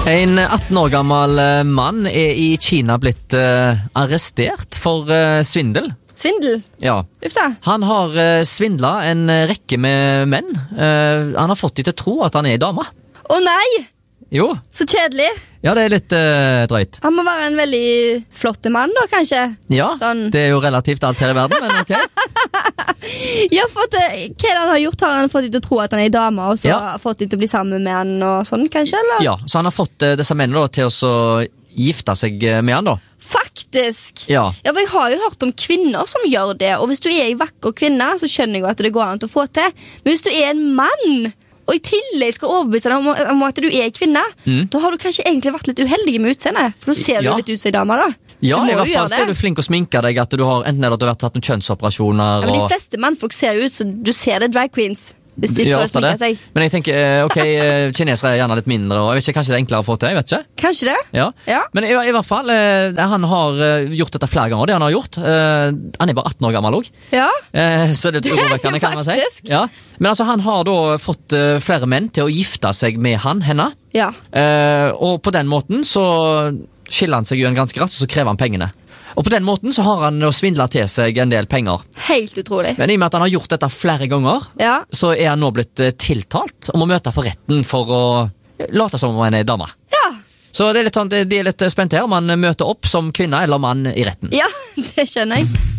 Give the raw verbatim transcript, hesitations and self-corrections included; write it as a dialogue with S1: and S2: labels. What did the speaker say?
S1: En atten år gammel eh, mann er i Kina blitt eh, arrestert for eh, svindel.
S2: Svindel?
S1: Ja.
S2: Uff da.
S1: Han har eh, svindlet en rekke med menn. Eh, han har fått de til å tro at han er dame.
S2: Å nei!
S1: Jo.
S2: Så kjedelig.
S1: Ja, det er litt eh, drøyt.
S2: Han må være en veldig flott mann da, kanskje.
S1: Ja,
S2: sånn.
S1: Det er jo relativt alt her i verden, men ok.
S2: Ja, for at, eh, hva er det han har gjort? Har han fått de til å tro at han er en dame, og så
S1: Ja.
S2: har fått de til å bli sammen med han og sånn, kanskje? Eller?
S1: Ja, så han har fått eh, disse mennene da, til å så gifte seg eh, med han da.
S2: Faktisk!
S1: Ja.
S2: Ja, for jeg har jo hørt om kvinner som gjør det, og hvis du er en vakker kvinne, så skjønner jeg jo at det går an til å få til. Men hvis du er en mann, og i tillegg skal overbevise deg om, om at du er kvinne,
S1: Mm.
S2: da har du kanskje egentlig vært litt uheldig med utseendet, for da ser du
S1: Ja.
S2: litt ut som en dame da.
S1: Ja,
S2: Du må
S1: i
S2: jo
S1: hvert fall
S2: gjøre
S1: så er
S2: det.
S1: du flink å sminke deg, at du har enten er det at du har tatt noen kjønnsoperasjoner.
S2: Ja, men de
S1: og...
S2: fleste mannfolk ser jo ut som du ser det drag queens, hvis de
S1: Ja,
S2: prøver å
S1: ofte
S2: sminke
S1: det.
S2: seg.
S1: Men jeg tenker, eh, ok, eh, kinesere er gjerne litt mindre, og jeg vet ikke, kanskje det er enklere å få til, jeg vet ikke.
S2: Kanskje det?
S1: Ja.
S2: Ja.
S1: Men i, i hvert fall, eh, han har eh, gjort dette flere ganger, det han har gjort. Eh, han er bare atten år gammel også.
S2: Ja.
S1: Eh, så det er litt urovekkende, kan man si.
S2: Faktisk.
S1: Ja. Men altså, han har da fått eh, flere menn til å gifte seg med han, henne.
S2: Ja.
S1: Eh, og på den måten så skiller han seg jo en ganske raskt, og så krever han pengene. Og på den måten så har han svindlet til seg en del penger.
S2: Helt utrolig.
S1: Men i og med at han har gjort dette flere ganger,
S2: Ja.
S1: så er han nå blitt eh, tiltalt om å møte for retten for å late som om han er dame.
S2: Ja.
S1: Så det er litt sånn, de er litt spent her om han møter opp som kvinne eller mann i retten.
S2: Ja, det skjønner jeg.